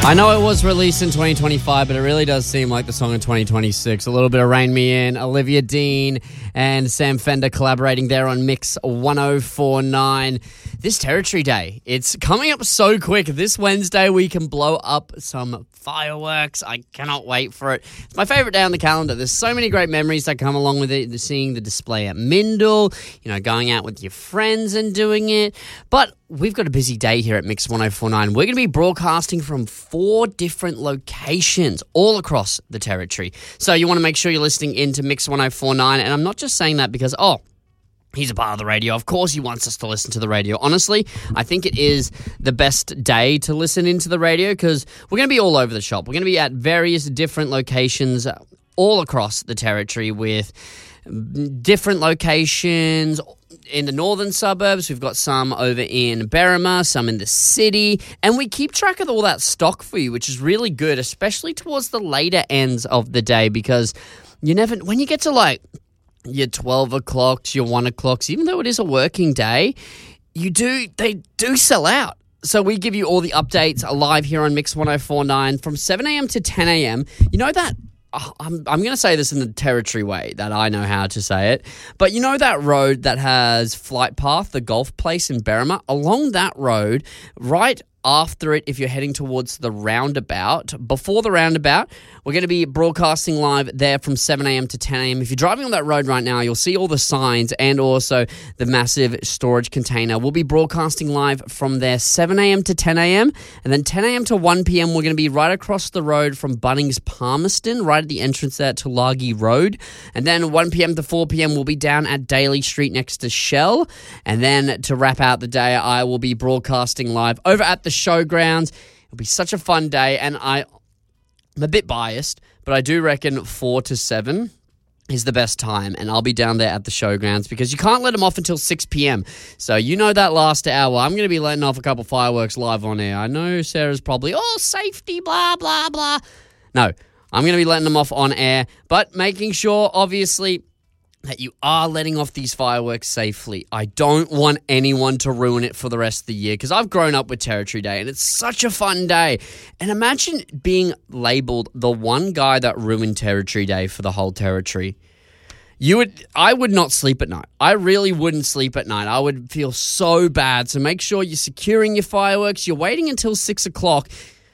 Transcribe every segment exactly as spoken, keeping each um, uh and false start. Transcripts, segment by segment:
I know it was released in twenty twenty-five, but it really does seem like the song in twenty twenty-six. A little bit of Rain Me In, Olivia Dean and Sam Fender collaborating there on Mix ten forty-nine. This Territory Day, it's coming up so quick. This Wednesday we can blow up some fireworks. I cannot wait for it. It's my favourite day on the calendar. There's so many great memories that come along with it. Seeing the display at Mindle, you know, going out with your friends and doing it. But we've got a busy day here at Mix ten forty-nine. We're going to be broadcasting from four different locations all across the territory. So you want to make sure you're listening into Mix ten forty-nine. And I'm not just saying that because, oh, he's a part of the radio. Of course he wants us to listen to the radio. Honestly, I think it is the best day to listen into the radio because we're going to be all over the shop. We're going to be at various different locations all across the territory with different locations in the northern suburbs. We've got some over in Berrima, some in the city, and we keep track of all that stock for you, which is really good, especially towards the later ends of the day because you never, when you get to like your twelve o'clocks, your one o'clocks, even though it is a working day, you do, they do sell out. So we give you all the updates live here on Mix ten forty-nine from seven a.m. to ten a.m. You know that, oh, I'm, I'm going to say this in the territory way that I know how to say it, but you know that road that has Flight Path, the golf place in Berrima? Along that road, right after it, if you're heading towards the roundabout, before the roundabout, we're going to be broadcasting live there from seven a.m. to ten a.m. If you're driving on that road right now, you'll see all the signs and also the massive storage container. We'll be broadcasting live from there seven a.m. to ten a.m. and then ten a.m. to one p.m. we're going to be right across the road from Bunnings Palmerston, right at the entrance there to Tulagi Road. And then one p.m. to four p.m. we'll be down at Daly Street next to Shell. And then to wrap out the day, I will be broadcasting live over at the Showgrounds. It'll be such a fun day, and I, I'm a bit biased, but I do reckon four to seven is the best time, and I'll be down there at the Showgrounds because you can't let them off until six p.m. So you know that last hour, I'm going to be letting off a couple fireworks live on air. I know Sarah's probably, oh, safety, blah, blah, blah. No, I'm going to be letting them off on air, but making sure, obviously, that you are letting off these fireworks safely. I don't want anyone to ruin it for the rest of the year because I've grown up with Territory Day and it's such a fun day. And imagine being labelled the one guy that ruined Territory Day for the whole territory. You would, I would not sleep at night. I really wouldn't sleep at night. I would feel so bad. So make sure you're securing your fireworks. You're waiting until six o'clock.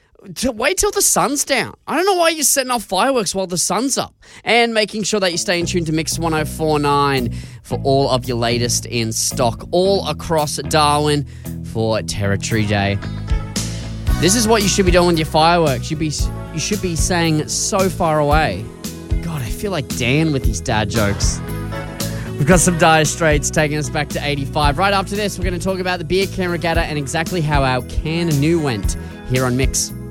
To wait till the sun's down. I don't know why you're setting off fireworks while the sun's up. And making sure that you stay in tune to Mix ten forty-nine for all of your latest in stock all across Darwin for Territory Day. This is what you should be doing with your fireworks. You be you should be saying so far away. God, I feel like Dan with his dad jokes. We've got some Dire Straits taking us back to eighty-five. Right after this, we're going to talk about the beer can regatta and exactly how our can new went here on Mix